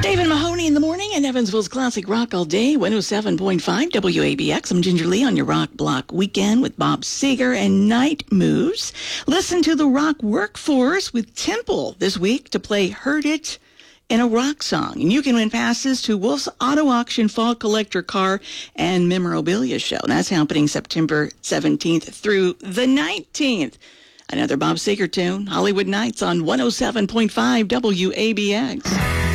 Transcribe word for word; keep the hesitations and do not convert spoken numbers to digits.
David Mahoney in the morning and Evansville's Classic Rock all day, one oh seven point five W A B X. I'm Ginger Lee on your Rock Block Weekend with Bob Seger and Night Moves. Listen to the Rock Workforce with Temple this week to play Heard It in a rock song. And you can win passes to Wolf's Auto Auction Fall Collector Car and Memorabilia Show. And that's happening September seventeenth through the nineteenth. Another Bob Seger tune, Hollywood Nights on one oh seven point five W A B X.